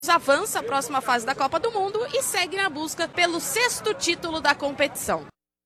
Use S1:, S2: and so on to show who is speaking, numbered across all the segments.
S1: avança à próxima fase da Copa do Mundo e segue na busca pelo 6º título da competição.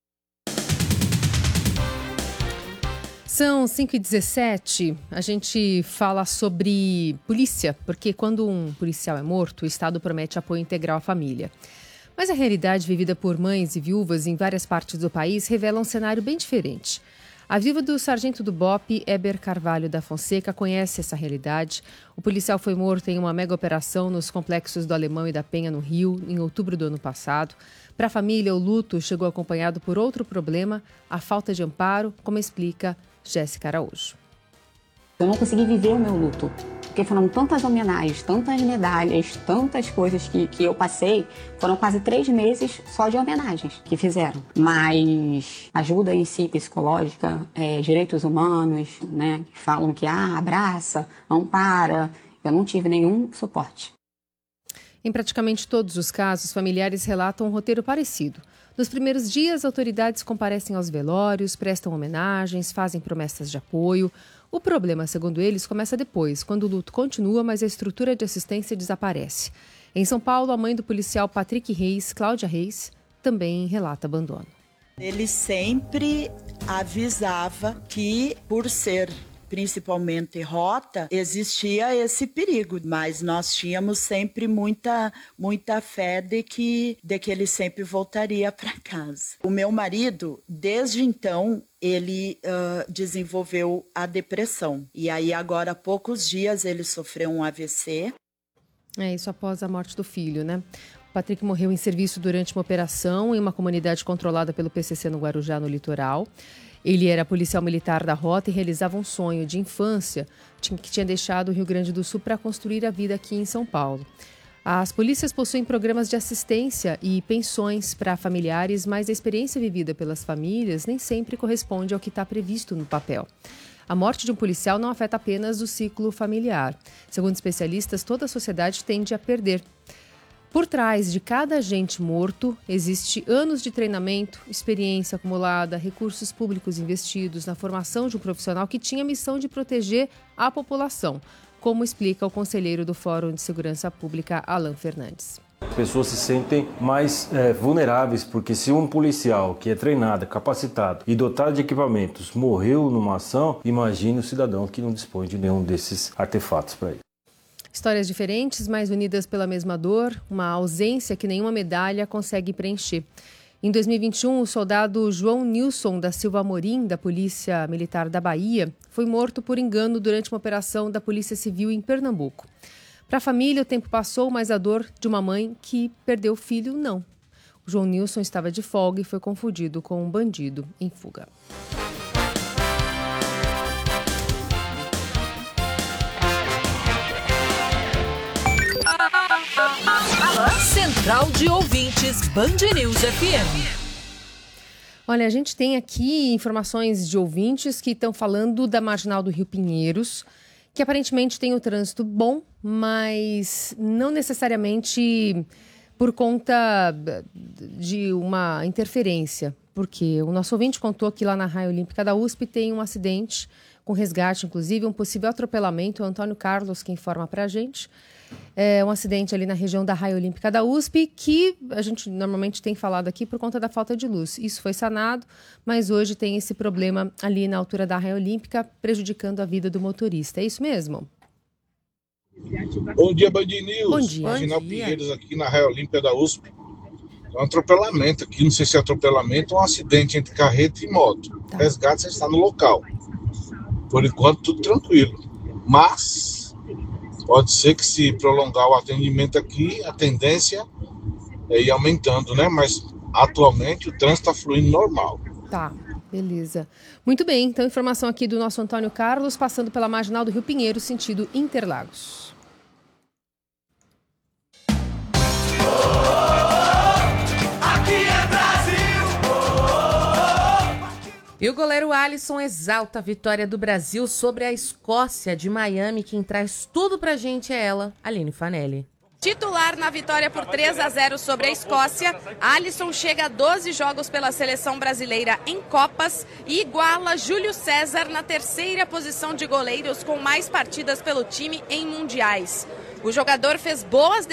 S2: São 5h17, a gente fala sobre polícia, porque quando um policial é morto, o Estado promete apoio integral à família. Mas a realidade vivida por mães e viúvas em várias partes do país revela um cenário bem diferente. A viúva do sargento do BOPE, Heber Carvalho da Fonseca, conhece essa realidade. O policial foi morto em uma mega operação nos complexos do Alemão e da Penha, no Rio, em outubro do ano passado. Para a família, o luto chegou acompanhado por outro problema, a falta de amparo, como explica Jéssica Araújo.
S3: Eu não consegui viver o meu luto, porque foram tantas homenagens, tantas medalhas, tantas coisas que eu passei. Foram quase 3 meses só de homenagens que fizeram. Mas ajuda em si psicológica, direitos humanos, né, que falam que abraça, ampara. Eu não tive nenhum suporte.
S2: Em praticamente todos os casos, familiares relatam um roteiro parecido. Nos primeiros dias, autoridades comparecem aos velórios, prestam homenagens, fazem promessas de apoio. O problema, segundo eles, começa depois, quando o luto continua, mas a estrutura de assistência desaparece. Em São Paulo, a mãe do policial Patrick Reis, Cláudia Reis, também relata abandono.
S4: Ele sempre avisava que, por ser principalmente rota, existia esse perigo, mas nós tínhamos sempre muita fé de que ele sempre voltaria para casa. O meu marido, desde então, ele desenvolveu a depressão. E aí agora há poucos dias ele sofreu um AVC.
S2: Isso após a morte do filho, né? O Patrick morreu em serviço durante uma operação em uma comunidade controlada pelo PCC no Guarujá, no litoral. Ele era policial militar da rota e realizava um sonho de infância que tinha deixado o Rio Grande do Sul para construir a vida aqui em São Paulo. As polícias possuem programas de assistência e pensões para familiares, mas a experiência vivida pelas famílias nem sempre corresponde ao que está previsto no papel. A morte de um policial não afeta apenas o ciclo familiar. Segundo especialistas, toda a sociedade tende a perder. Por trás de cada agente morto, existe anos de treinamento, experiência acumulada, recursos públicos investidos na formação de um profissional que tinha a missão de proteger a população, como explica o conselheiro do Fórum de Segurança Pública, Alan Fernandes.
S5: As pessoas se sentem mais vulneráveis, porque se um policial que é treinado, capacitado e dotado de equipamentos morreu numa ação, imagine o cidadão que não dispõe de nenhum desses artefatos para ele.
S2: Histórias diferentes, mas unidas pela mesma dor, uma ausência que nenhuma medalha consegue preencher. Em 2021, o soldado João Nilson da Silva Amorim, da Polícia Militar da Bahia, foi morto por engano durante uma operação da Polícia Civil em Pernambuco. Para a família, o tempo passou, mas a dor de uma mãe que perdeu o filho, não. O João Nilson estava de folga e foi confundido com um bandido em fuga.
S6: Central de Ouvintes, Band News FM.
S2: Olha, a gente tem aqui informações de ouvintes que estão falando da Marginal do Rio Pinheiros, que aparentemente tem o trânsito bom, mas não necessariamente por conta de uma interferência. Porque o nosso ouvinte contou que lá na Raia Olímpica da USP tem um acidente com resgate, inclusive, um possível atropelamento. O Antônio Carlos que informa para a gente. É um acidente ali na região da Raia Olímpica da USP, que a gente normalmente tem falado aqui por conta da falta de luz. Isso foi sanado, mas hoje tem esse problema ali na altura da Raia Olímpica, prejudicando a vida do motorista. É isso mesmo?
S7: Bom dia, Band News.
S2: Bom dia.
S7: Marginal Pinheiros aqui na Raia Olímpica da USP. É um atropelamento aqui, não sei se é atropelamento ou um acidente entre carreta e moto. Tá. Resgate já está no local. Por enquanto, tudo tranquilo. Mas pode ser que se prolongar o atendimento aqui, a tendência é ir aumentando, né? Mas atualmente o trânsito está fluindo normal.
S2: Tá, beleza. Muito bem, então informação aqui do nosso Antônio Carlos, passando pela Marginal do Rio Pinheiros, sentido Interlagos.
S8: E o goleiro Alisson exalta a vitória do Brasil sobre a Escócia de Miami. Quem traz tudo pra gente é ela, Aline Fanelli.
S1: Titular na vitória por 3-0 sobre a Escócia, Alisson chega a 12 jogos pela seleção brasileira em Copas e iguala Júlio César na terceira posição de goleiros com mais partidas pelo time em mundiais. O jogador fez boas